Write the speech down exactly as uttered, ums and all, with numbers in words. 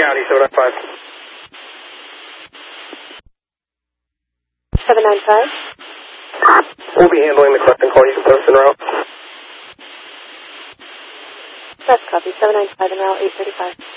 County, seven nine five. seven nine five. We'll be handling the collecting call. You can put us en route. That's copy. seven nine five en route, eight thirty-five.